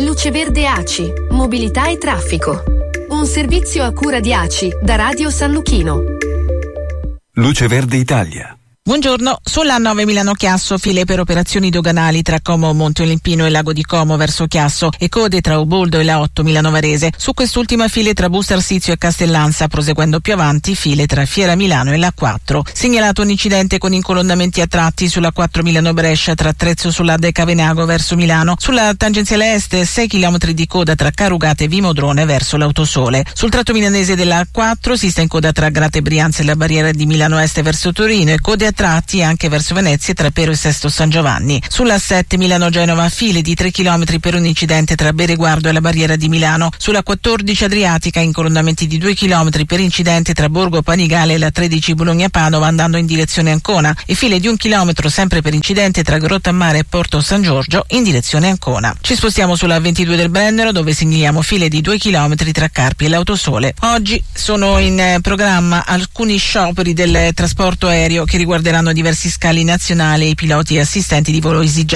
Luce Verde ACI, mobilità e traffico. Un servizio a cura di ACI da Radio San Luchino. Luce Verde Italia. Buongiorno, sulla 9 Milano-Chiasso file per operazioni doganali tra Como Monte Olimpino e Lago di Como verso Chiasso e code tra Uboldo e la 8 Milano Varese. Su quest'ultima file tra Busto Arsizio e Castellanza, proseguendo più avanti file tra Fiera Milano e la 4. Segnalato un incidente con incolonnamenti a tratti sulla 4 Milano-Brescia tra Trezzo sull'Adda e Cavenago verso Milano. Sulla tangenziale est 6 km di coda tra Carugate e Vimodrone verso l'Autosole. Sul tratto milanese della 4 si sta in coda tra Grate Brianza e la barriera di Milano Est verso Torino e code a tratti anche verso Venezia tra Pero e Sesto San Giovanni. Sulla 7 Milano-Genova file di 3 km per un incidente tra Bereguardo e la barriera di Milano. Sulla 14 Adriatica incolonnamenti di 2 km per incidente tra Borgo Panigale e la 13 Bologna-Padova andando in direzione Ancona e file di 1 chilometro sempre per incidente tra Grottammare e Porto San Giorgio in direzione Ancona. Ci spostiamo sulla 22 del Brennero dove segnaliamo file di 2 km tra Carpi e l'Autosole. Oggi sono in programma alcuni scioperi del trasporto aereo che riguarderanno diversi scali nazionali e i piloti e assistenti di volo EasyJet.